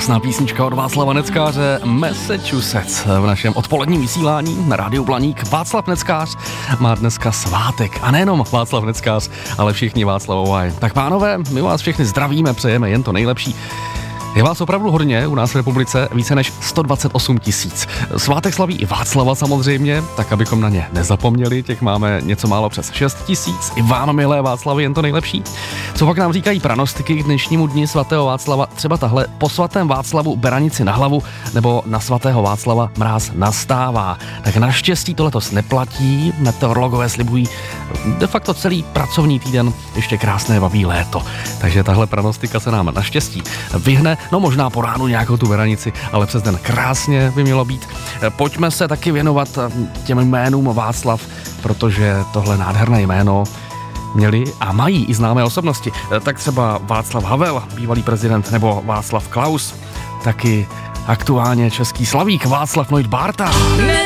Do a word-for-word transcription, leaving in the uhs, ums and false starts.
Krásná písnička od Václava Neckáře, Massachusetts. V našem odpoledním vysílání na rádiu Blaník Václav Neckář má dneska svátek. A nejenom Václav Neckář, ale všichni Václavové. Tak pánové, my vás všechny zdravíme, přejeme jen to nejlepší. Je vás opravdu hodně, u nás v republice více než sto dvacet osm tisíc. Svátek slaví i Václava samozřejmě, tak abychom na ně nezapomněli, těch máme něco málo přes šest tisíc. I vám, milé Václavy, jen to nejlepší. Co pak nám říkají pranostiky k dnešnímu dni svatého Václava? Třeba tahle: po svatém Václavu beranici na hlavu, nebo na svatého Václava mráz nastává. Tak naštěstí to letos neplatí, meteorologové slibují de facto celý pracovní týden ještě krásné babí léto. Takže tahle pranostika se nám naštěstí vyhne. No možná po ránu nějakou tu beranici, ale přes den krásně by mělo být. Pojďme se taky věnovat těm jménům Václav, protože tohle nádherné jméno měli a mají i známé osobnosti. Tak třeba Václav Havel, bývalý prezident, nebo Václav Klaus, taky aktuálně český slavík Václav Noit Bárta.